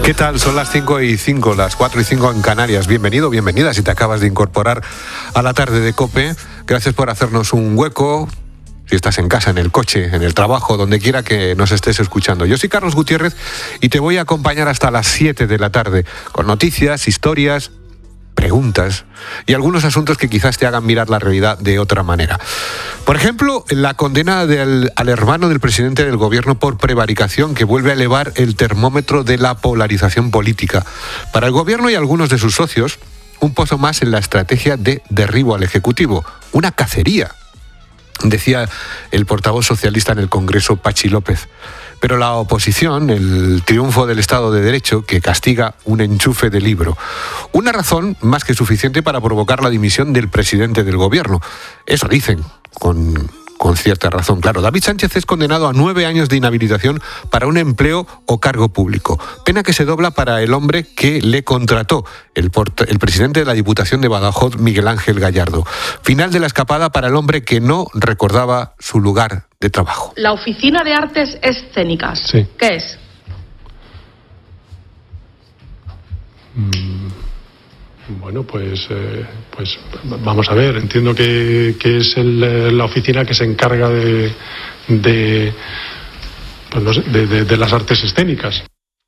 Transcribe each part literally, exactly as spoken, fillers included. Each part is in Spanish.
¿Qué tal? Son las cinco y cinco, las cuatro y cinco en Canarias. Bienvenido, bienvenida si te acabas de incorporar a la tarde de COPE. Gracias por hacernos un hueco. Si estás en casa, en el coche, en el trabajo, donde quiera que nos estés escuchando. Yo soy Carlos Gutiérrez y te voy a acompañar hasta las siete de la tarde con noticias, historias, preguntas y algunos asuntos que quizás te hagan mirar la realidad de otra manera. Por ejemplo, la condena del, al hermano del presidente del gobierno por prevaricación, que vuelve a elevar el termómetro de la polarización política. Para el gobierno y algunos de sus socios, un pozo más en la estrategia de derribo al Ejecutivo, una cacería, decía el portavoz socialista en el Congreso, Pachi López. Pero la oposición, el triunfo del Estado de Derecho, que castiga un enchufe de libro. Una razón más que suficiente para provocar la dimisión del presidente del gobierno. Eso dicen, con, con cierta razón, claro. David Sánchez es condenado a nueve años de inhabilitación para un empleo o cargo público. Pena que se dobla para el hombre que le contrató, el, port- el presidente de la Diputación de Badajoz, Miguel Ángel Gallardo. Final de la escapada para el hombre que no recordaba su lugar de trabajo. La Oficina de Artes Escénicas. Sí. ¿Qué es? Mm, bueno, pues, eh, pues vamos a ver. Entiendo que, que es el, la oficina que se encarga de, de, pues no sé, de, de, de las artes escénicas.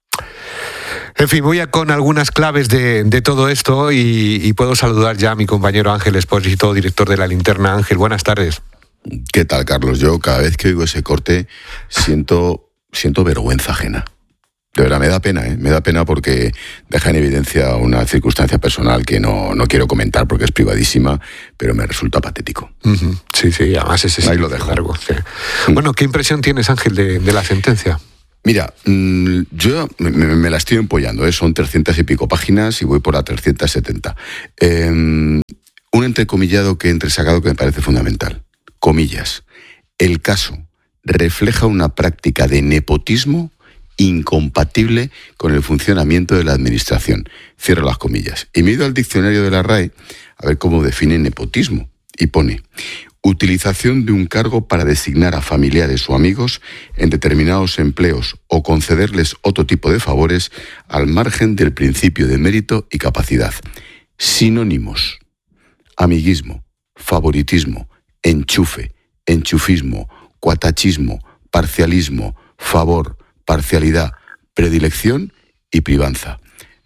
En fin, voy a con algunas claves de, de todo esto y, y puedo saludar ya a mi compañero Ángel Espósito, director de La Linterna. Ángel, buenas tardes. ¿Qué tal, Carlos? Yo cada vez que oigo ese corte siento, siento vergüenza ajena. De verdad, me da pena, ¿eh? Me da pena porque deja en evidencia una circunstancia personal que no, no quiero comentar porque es privadísima, pero me resulta patético. Uh-huh. Sí, sí, además ese Ahí lo dejo. Largo, sí. Bueno, ¿qué impresión tienes, Ángel, de, de la sentencia? Mira, mmm, yo me, me la estoy empollando, ¿eh? Son trescientas y pico páginas y voy por la trescientas setenta. Eh, un entrecomillado que he entresacado que me parece fundamental. Comillas. El caso refleja una práctica de nepotismo incompatible con el funcionamiento de la administración. Cierro las comillas. Y me he ido al diccionario de la R A E a ver cómo define nepotismo. Y pone: utilización de un cargo para designar a familiares o amigos en determinados empleos o concederles otro tipo de favores al margen del principio de mérito y capacidad. Sinónimos: amiguismo, favoritismo, enchufe, enchufismo, cuatachismo, parcialismo, favor, parcialidad, predilección y privanza.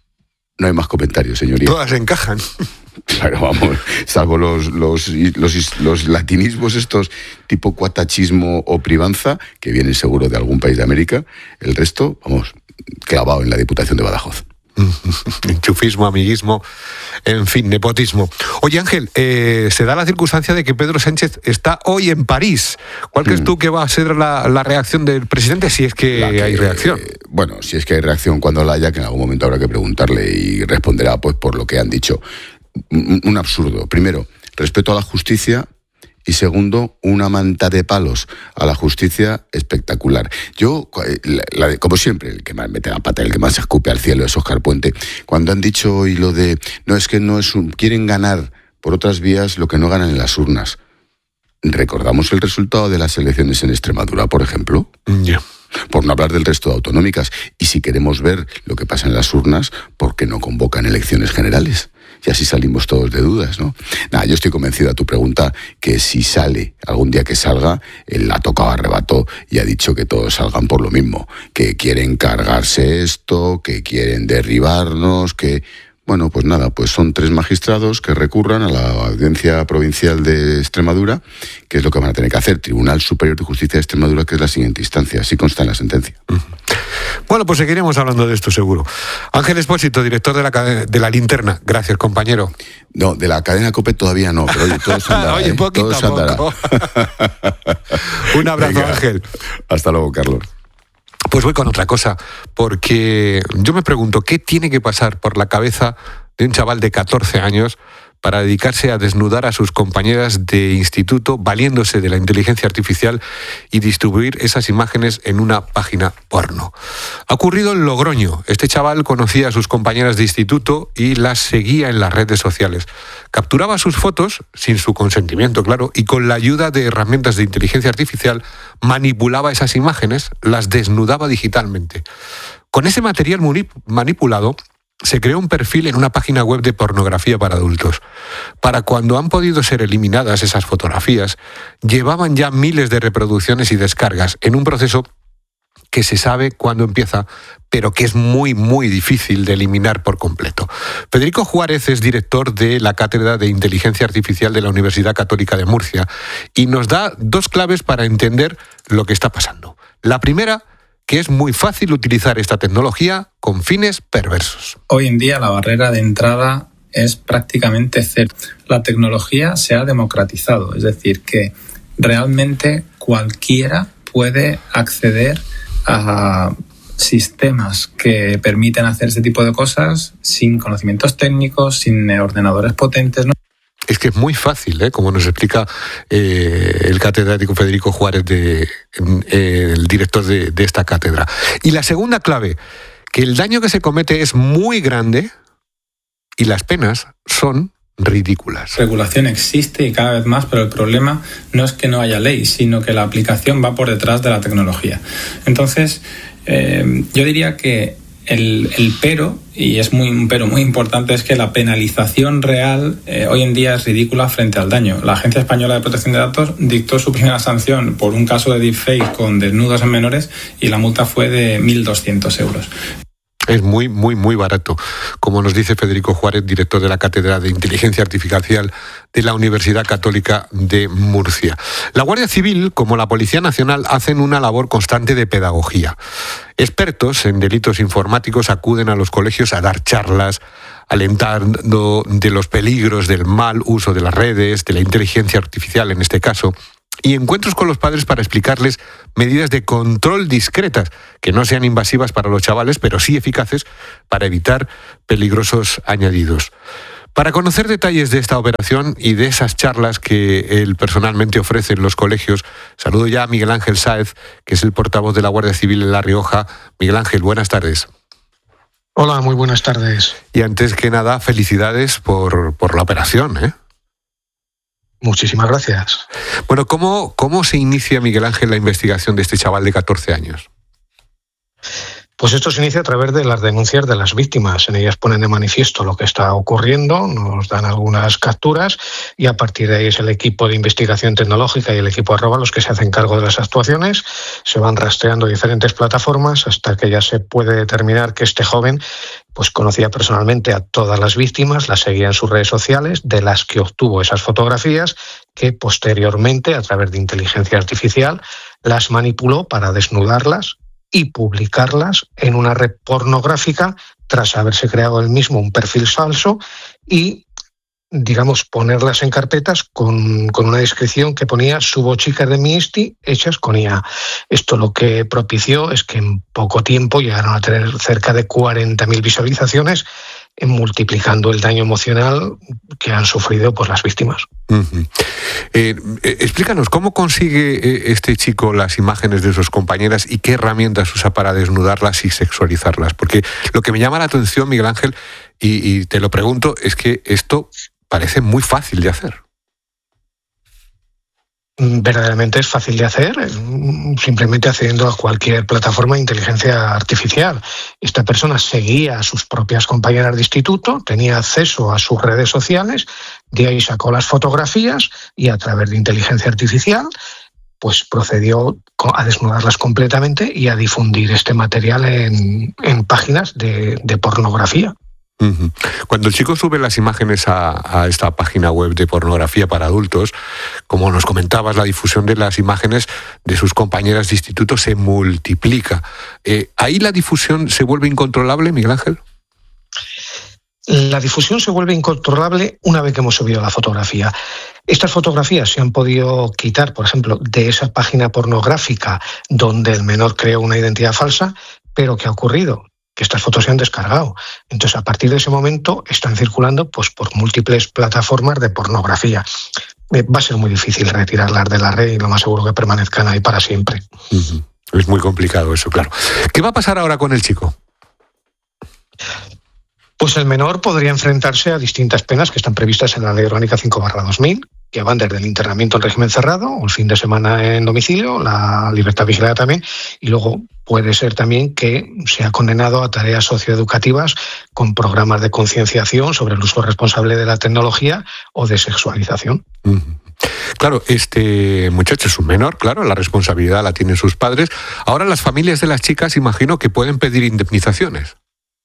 No hay más comentarios, señoría. Todas encajan. Claro, vamos, salvo los, los, los, los latinismos estos tipo cuatachismo o privanza, que vienen seguro de algún país de América, el resto, vamos, clavado en la Diputación de Badajoz. Enchufismo, amiguismo, en fin, nepotismo. Oye, Ángel, eh, se da la circunstancia de que Pedro Sánchez está hoy en París. ¿Cuál crees tú que va a ser la, la reacción del presidente, si es que, que hay reacción? Eh, bueno, si es que hay reacción, cuando la haya, que en algún momento habrá que preguntarle y responderá pues por lo que han dicho. Un, un absurdo. Primero, respeto a la justicia. Y segundo, una manta de palos a la justicia espectacular. Yo, la, la, como siempre, el que más mete la pata, el que más se escupe al cielo es Óscar Puente. Cuando han dicho hoy lo de, no, es que no es un, quieren ganar por otras vías lo que no ganan en las urnas. ¿Recordamos el resultado de las elecciones en Extremadura, por ejemplo? Ya. Yeah. Por no hablar del resto de autonómicas. Y si queremos ver lo que pasa en las urnas, ¿por qué no convocan elecciones generales? Y así salimos todos de dudas, ¿no? Nada, yo estoy convencido a tu pregunta que si sale, algún día que salga, él ha tocado a rebato y ha dicho que todos salgan por lo mismo, que quieren cargarse esto, que quieren derribarnos, que... Bueno, pues nada, pues son tres magistrados que recurran a la Audiencia Provincial de Extremadura, que es lo que van a tener que hacer, Tribunal Superior de Justicia de Extremadura, que es la siguiente instancia, así consta en la sentencia. Uh-huh. Bueno, pues seguiremos hablando de esto seguro. Ángel Espósito, director de la, de la Linterna. Gracias, compañero. No, de la cadena COPE todavía no, pero oye, todo se andará. Oye, ¿eh? poquito Todo se andará. Un abrazo, Venga. Ángel. Hasta luego, Carlos. Pues voy con otra cosa, porque yo me pregunto, ¿qué tiene que pasar por la cabeza de un chaval de catorce años para dedicarse a desnudar a sus compañeras de instituto valiéndose de la inteligencia artificial y distribuir esas imágenes en una página porno? Ha ocurrido en Logroño. Este chaval conocía a sus compañeras de instituto y las seguía en las redes sociales. Capturaba sus fotos, sin su consentimiento, claro, y con la ayuda de herramientas de inteligencia artificial manipulaba esas imágenes, las desnudaba digitalmente. Con ese material manipulado se creó un perfil en una página web de pornografía para adultos. Para cuando han podido ser eliminadas esas fotografías, llevaban ya miles de reproducciones y descargas en un proceso que se sabe cuándo empieza, pero que es muy, muy difícil de eliminar por completo. Federico Juárez es director de la Cátedra de Inteligencia Artificial de la Universidad Católica de Murcia y nos da dos claves para entender lo que está pasando. La primera, que es muy fácil utilizar esta tecnología con fines perversos. Hoy en día la barrera de entrada es prácticamente cero. La tecnología se ha democratizado, es decir, que realmente cualquiera puede acceder a sistemas que permiten hacer ese tipo de cosas sin conocimientos técnicos, sin ordenadores potentes, ¿no? Es que es muy fácil, ¿eh? Como nos explica eh, el catedrático Federico Juárez, de, eh, el director de, de esta cátedra. Y la segunda clave, que el daño que se comete es muy grande y las penas son ridículas. Regulación existe y cada vez más, pero el problema no es que no haya ley, sino que la aplicación va por detrás de la tecnología. Entonces, eh, yo diría que El, el pero, y es muy, un pero muy importante, es que la penalización real eh, hoy en día es ridícula frente al daño. La Agencia Española de Protección de Datos dictó su primera sanción por un caso de deepfake con desnudos en menores y la multa fue de mil doscientos euros. Es muy, muy, muy barato, como nos dice Federico Juárez, director de la Cátedra de Inteligencia Artificial de la Universidad Católica de Murcia. La Guardia Civil, como la Policía Nacional, hacen una labor constante de pedagogía. Expertos en delitos informáticos acuden a los colegios a dar charlas, alentando de los peligros del mal uso de las redes, de la inteligencia artificial en este caso, y encuentros con los padres para explicarles medidas de control discretas, que no sean invasivas para los chavales, pero sí eficaces para evitar peligrosos añadidos. Para conocer detalles de esta operación y de esas charlas que él personalmente ofrece en los colegios, saludo ya a Miguel Ángel Sáez, que es el portavoz de la Guardia Civil en La Rioja. Miguel Ángel, buenas tardes. Hola, muy buenas tardes. Y antes que nada, felicidades por, por la operación, ¿eh? Muchísimas gracias. Bueno, ¿cómo, ¿cómo se inicia, Miguel Ángel, la investigación de este chaval de catorce años? Pues esto se inicia a través de las denuncias de las víctimas. En ellas ponen de manifiesto lo que está ocurriendo, nos dan algunas capturas y a partir de ahí es el equipo de investigación tecnológica y el equipo arroba los que se hacen cargo de las actuaciones. Se van rastreando diferentes plataformas hasta que ya se puede determinar que este joven pues conocía personalmente a todas las víctimas, las seguía en sus redes sociales, de las que obtuvo esas fotografías que posteriormente, a través de inteligencia artificial, las manipuló para desnudarlas y publicarlas en una red pornográfica tras haberse creado él mismo un perfil falso y, digamos, ponerlas en carpetas con, con una descripción que ponía subo chicas de mi Insti hechas con I A. Esto lo que propició es que en poco tiempo llegaron a tener cerca de cuarenta mil visualizaciones, multiplicando el daño emocional que han sufrido pues, las víctimas. Uh-huh. Eh, eh, explícanos, ¿cómo consigue eh, este chico las imágenes de sus compañeras y qué herramientas usa para desnudarlas y sexualizarlas? Porque lo que me llama la atención, Miguel Ángel, y, y te lo pregunto, es que esto parece muy fácil de hacer. Verdaderamente es fácil de hacer, simplemente accediendo a cualquier plataforma de inteligencia artificial. Esta persona seguía a sus propias compañeras de instituto, tenía acceso a sus redes sociales, de ahí sacó las fotografías y a través de inteligencia artificial pues procedió a desnudarlas completamente y a difundir este material en, en páginas de, de pornografía. Uh-huh. Cuando el chico sube las imágenes a, a esta página web de pornografía para adultos, como nos comentabas, la difusión de las imágenes de sus compañeras de instituto se multiplica. Eh, ¿Ahí la difusión se vuelve incontrolable, Miguel Ángel? La difusión se vuelve incontrolable una vez que hemos subido la fotografía. Estas fotografías se han podido quitar, por ejemplo, de esa página pornográfica donde el menor creó una identidad falsa, pero ¿qué ha ocurrido? Que estas fotos se han descargado. Entonces, a partir de ese momento, están circulando pues, por múltiples plataformas de pornografía. Va a ser muy difícil retirarlas de la red y lo más seguro que permanezcan ahí para siempre. Uh-huh. Es muy complicado eso, claro. ¿Qué va a pasar ahora con el chico? Pues el menor podría enfrentarse a distintas penas que están previstas en la Ley Orgánica cinco barra dos mil, que van desde el internamiento en régimen cerrado, o el fin de semana en domicilio, la libertad vigilada también, y luego puede ser también que sea condenado a tareas socioeducativas con programas de concienciación sobre el uso responsable de la tecnología o de sexualización. Uh-huh. Claro, este muchacho es un menor, claro, la responsabilidad la tienen sus padres. Ahora las familias de las chicas imagino que pueden pedir indemnizaciones.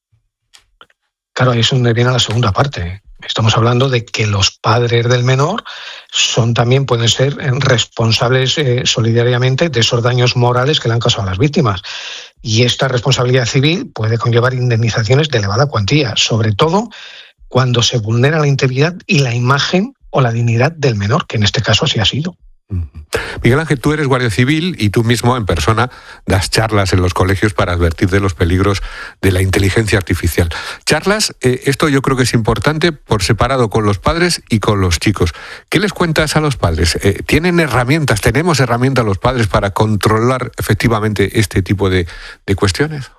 Claro, ahí es donde viene la segunda parte. Estamos hablando de que los padres del menor son también pueden ser responsables eh, solidariamente de esos daños morales que le han causado a las víctimas. Y esta responsabilidad civil puede conllevar indemnizaciones de elevada cuantía, sobre todo cuando se vulnera la integridad y la imagen o la dignidad del menor, que en este caso así ha sido. Miguel Ángel, tú eres guardia civil y tú mismo en persona das charlas en los colegios para advertir de los peligros de la inteligencia artificial. Charlas, eh, esto yo creo que es importante por separado con los padres y con los chicos. ¿Qué les cuentas a los padres? Eh, ¿Tienen herramientas, tenemos herramientas los padres para controlar efectivamente este tipo de, de cuestiones?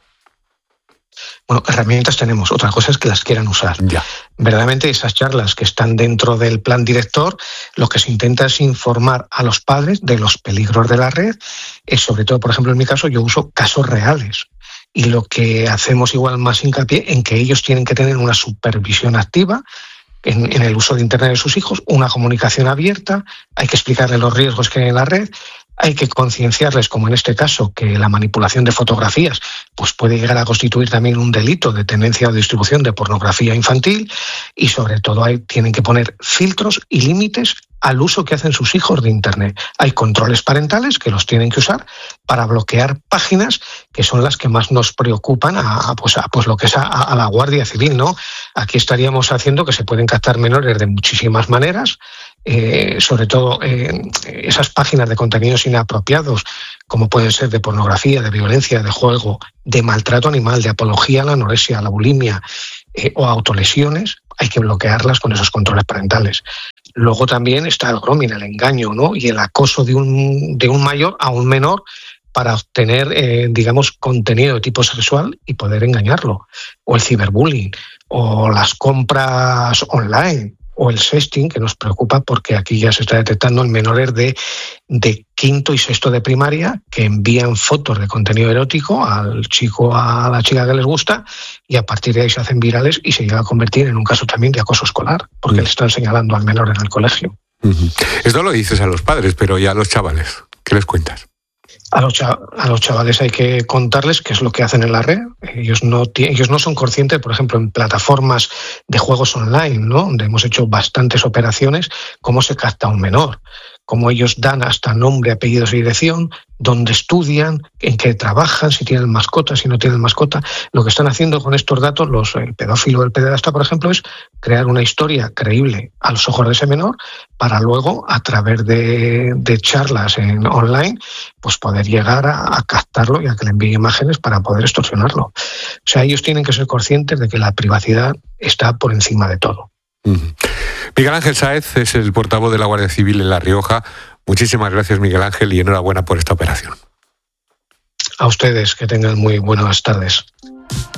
Bueno, herramientas tenemos, otra cosa es que las quieran usar. Ya. Verdaderamente esas charlas que están dentro del plan director, lo que se intenta es informar a los padres de los peligros de la red, es sobre todo, por ejemplo, en mi caso, yo uso casos reales. Y lo que hacemos igual más hincapié en que ellos tienen que tener una supervisión activa en, en el uso de Internet de sus hijos, una comunicación abierta, hay que explicarles los riesgos que hay en la red, hay que concienciarles, como en este caso, que la manipulación de fotografías pues puede llegar a constituir también un delito de tenencia o distribución de pornografía infantil y, sobre todo, hay, tienen que poner filtros y límites al uso que hacen sus hijos de Internet. Hay controles parentales que los tienen que usar para bloquear páginas que son las que más nos preocupan a, a, pues, a pues lo que es a, a la Guardia Civil, ¿no? Aquí estaríamos haciendo que se pueden captar menores de muchísimas maneras, eh, sobre todo eh, esas páginas de contenidos inapropiados, como pueden ser de pornografía, de violencia, de juego, de maltrato animal, de apología a la anorexia, a la bulimia eh, o autolesiones, hay que bloquearlas con esos controles parentales. Luego también está el grooming, el engaño, ¿no? Y el acoso de un, de un mayor a un menor para obtener, eh, digamos, contenido de tipo sexual y poder engañarlo. O el ciberbullying, o las compras online, o el sexting, que nos preocupa porque aquí ya se está detectando en menores de, de quinto y sexto de primaria que envían fotos de contenido erótico al chico, a la chica que les gusta, y a partir de ahí se hacen virales y se llega a convertir en un caso también de acoso escolar, porque uh-huh. le están señalando al menor en el colegio. Uh-huh. Esto lo dices a los padres, pero ya a los chavales, ¿qué les cuentas? A los, cha- a los chavales hay que contarles qué es lo que hacen en la red. Ellos no, t- ellos no son conscientes, por ejemplo, en plataformas de juegos online, ¿no? Donde hemos hecho bastantes operaciones, cómo se capta a un menor, cómo ellos dan hasta nombre, apellidos y dirección, dónde estudian, en qué trabajan, si tienen mascota, si no tienen mascota. Lo que están haciendo con estos datos, los, el pedófilo o el pederasta, por ejemplo, es crear una historia creíble a los ojos de ese menor para luego, a través de, de charlas en online, pues poder llegar a, a captarlo y a que le envíe imágenes para poder extorsionarlo. O sea, ellos tienen que ser conscientes de que la privacidad está por encima de todo. Uh-huh. Miguel Ángel Sáez es el portavoz de la Guardia Civil en La Rioja. Muchísimas gracias, Miguel Ángel, y enhorabuena por esta operación. A ustedes, que tengan muy buenas tardes.